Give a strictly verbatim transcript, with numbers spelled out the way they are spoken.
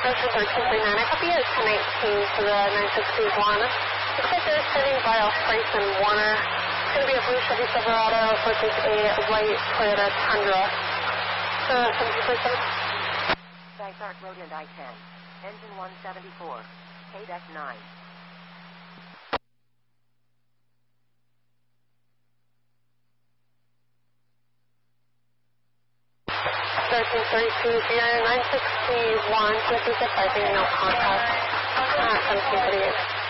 Ocean thirteen thirty-nine, I copy it ten eighteen to the nine sixty one. Looks like they're sending via Franklin Warner. It's going to be a blue Chevy Silverado versus a white Toyota Tundra. So, seven two four seven. Dysart Road and I ten. Engine one seventy-four. K D E C nine. thirteen thirty-two, nine sixty one, fifty-six, I think no contact. Uh, seventeen thirty-eight.